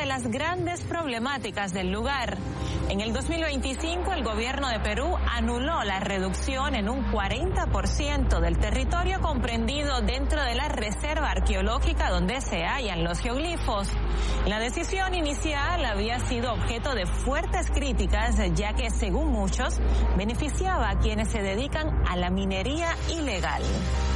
de las grandes problemáticas del lugar. En el 2025, el gobierno de Perú anuló la reducción en un 40% del territorio comprendido dentro de la reserva arqueológica donde se hallan los geoglifos. La decisión inicial había sido objeto de fuertes críticas, ya que, según muchos, beneficiaba a quienes se dedican a la minería ilegal.